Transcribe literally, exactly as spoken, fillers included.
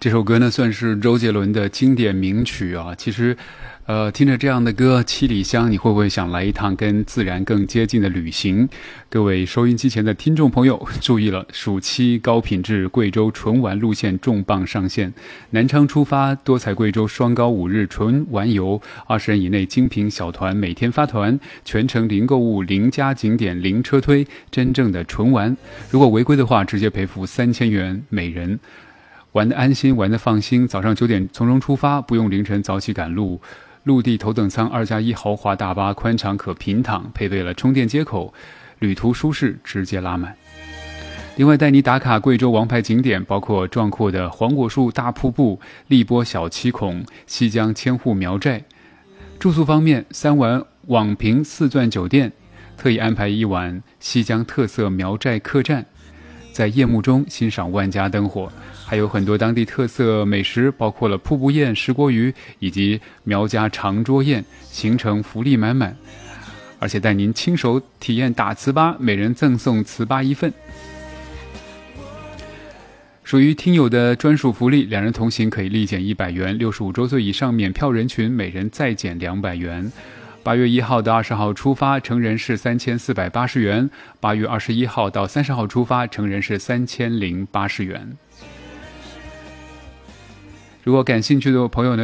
这首歌呢算是周杰伦的经典名曲啊。其实呃，听着这样的歌七里香，你会不会想来一趟跟自然更接近的旅行？各位收音机前的听众朋友注意了，暑期高品质贵州纯玩路线重磅上线，南昌出发，多彩贵州双高五日纯玩游，二十人以内精品小团每天发团，全程零购物零加景点零车推，真正的纯玩。如果违规的话，直接赔付三千元每人。玩得安心，玩得放心，早上九点从容出发，不用凌晨早起赶路。陆地头等舱二加一豪华大巴，宽敞可平躺，配备了充电接口，旅途舒适，直接拉满。另外带你打卡贵州王牌景点，包括壮阔的黄果树大瀑布、荔波小七孔、西江千户苗寨。住宿方面，三晚网评四钻酒店，特意安排一晚西江特色苗寨客栈，在夜幕中欣赏万家灯火，还有很多当地特色美食，包括了瀑布宴、石锅鱼以及苗家长桌宴，行程福利满满，而且带您亲手体验打糍粑，每人赠送糍粑一份。属于听友的专属福利，两人同行可以立减一百元，六十五周岁以上免票人群每人再减两百元。八月一号到二十号出发，成人是三千四百八十元；八月二十一号到三十号出发，成人是三千零八十元。如果感兴趣的朋友呢，